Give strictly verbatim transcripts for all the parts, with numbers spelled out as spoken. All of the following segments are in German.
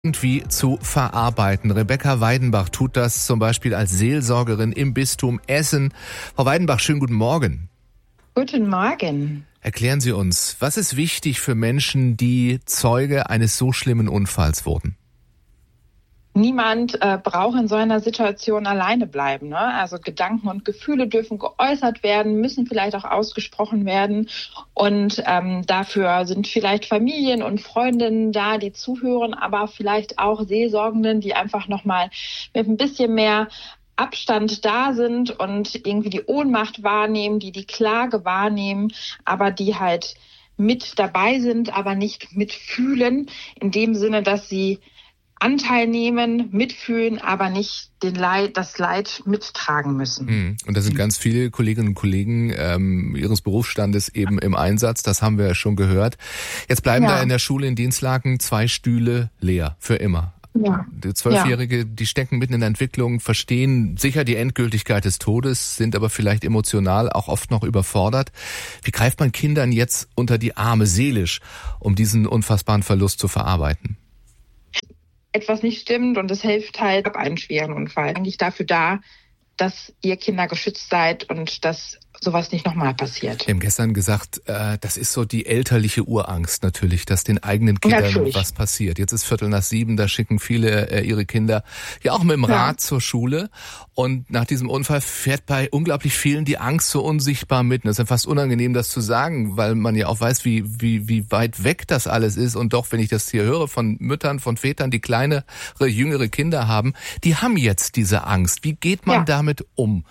irgendwie zu verarbeiten. Rebecca Weidenbach tut das zum Beispiel als Seelsorgerin im Bistum Essen. Frau Weidenbach, schönen guten Morgen. Guten Morgen. Erklären Sie uns, was ist wichtig für Menschen, die Zeuge eines so schlimmen Unfalls wurden? Niemand äh, braucht in so einer Situation alleine bleiben. Ne? Also Gedanken und Gefühle dürfen geäußert werden, müssen vielleicht auch ausgesprochen werden. Und ähm, dafür sind vielleicht Familien und Freundinnen da, die zuhören, aber vielleicht auch Seelsorgenden, die einfach nochmal mit ein bisschen mehr Abstand da sind und irgendwie die Ohnmacht wahrnehmen, die die Klage wahrnehmen, aber die halt mit dabei sind, aber nicht mitfühlen, in dem Sinne, dass sie Anteil nehmen, mitfühlen, aber nicht den Leid, das Leid mittragen müssen. Und da sind ganz viele Kolleginnen und Kollegen ähm, ihres Berufsstandes eben im Einsatz, das haben wir ja schon gehört. Jetzt bleiben ja. da in der Schule in Dienstlaken zwei Stühle leer, für immer. Ja. Die Zwölfjährige, ja. die stecken mitten in der Entwicklung, verstehen sicher die Endgültigkeit des Todes, sind aber vielleicht emotional auch oft noch überfordert. Wie greift man Kindern jetzt unter die Arme seelisch, um diesen unfassbaren Verlust zu verarbeiten? Etwas nicht stimmt und es hilft halt ab einem schweren Unfall. Eigentlich dafür da, dass ihr Kinder geschützt seid und dass sowas nicht nochmal passiert. Wir haben gestern gesagt, äh, das ist so die elterliche Urangst natürlich, dass den eigenen Kindern natürlich was passiert. Jetzt ist Viertel nach sieben, da schicken viele äh, ihre Kinder ja auch mit dem Rad ja. zur Schule. Und nach diesem Unfall fährt bei unglaublich vielen die Angst so unsichtbar mit. Und es ist ja fast unangenehm, das zu sagen, weil man ja auch weiß, wie, wie, wie weit weg das alles ist. Und doch, wenn ich das hier höre von Müttern, von Vätern, die kleinere, jüngere Kinder haben, die haben jetzt diese Angst. Wie geht man ja. damit um?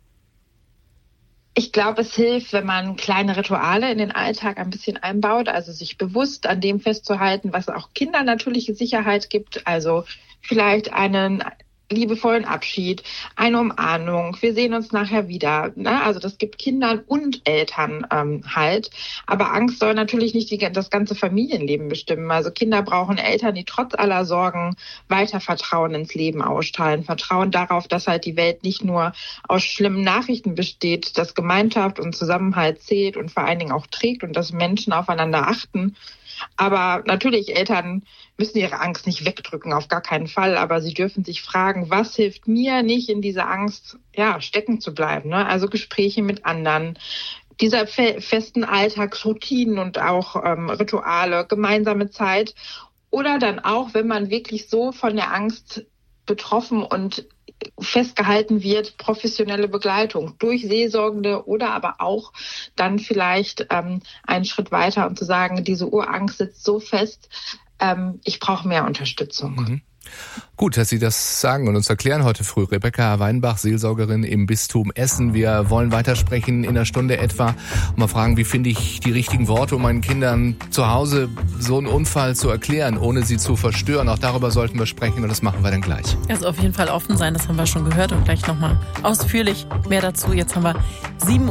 Ich glaube, es hilft, wenn man kleine Rituale in den Alltag ein bisschen einbaut, also sich bewusst an dem festzuhalten, was auch Kindern natürliche Sicherheit gibt, also vielleicht einen liebevollen Abschied, eine Umarmung, wir sehen uns nachher wieder. Ne? Also das gibt Kindern und Eltern ähm, halt. Aber Angst soll natürlich nicht die, das ganze Familienleben bestimmen. Also Kinder brauchen Eltern, die trotz aller Sorgen weiter Vertrauen ins Leben ausstrahlen. Vertrauen darauf, dass halt die Welt nicht nur aus schlimmen Nachrichten besteht, dass Gemeinschaft und Zusammenhalt zählt und vor allen Dingen auch trägt und dass Menschen aufeinander achten. Aber natürlich, Eltern müssen ihre Angst nicht wegdrücken, auf gar keinen Fall. Aber sie dürfen sich fragen, was hilft mir nicht in dieser Angst, ja, stecken zu bleiben. Ne? Also Gespräche mit anderen, dieser fe- festen Alltagsroutinen und auch ähm, Rituale, gemeinsame Zeit. Oder dann auch, wenn man wirklich so von der Angst betroffen und festgehalten wird, professionelle Begleitung durch Seelsorgende oder aber auch dann vielleicht ähm, einen Schritt weiter und zu sagen, diese Urangst sitzt so fest, ähm, ich brauche mehr Unterstützung. Mhm. Gut, dass Sie das sagen und uns erklären heute früh. Rebecca Weidenbach, Seelsorgerin im Bistum Essen. Wir wollen weitersprechen in einer Stunde etwa und mal fragen, wie finde ich die richtigen Worte, um meinen Kindern zu Hause so einen Unfall zu erklären, ohne sie zu verstören. Auch darüber sollten wir sprechen und das machen wir dann gleich. Also auf jeden Fall offen sein, das haben wir schon gehört und gleich nochmal ausführlich mehr dazu. Jetzt haben wir sieben Uhr.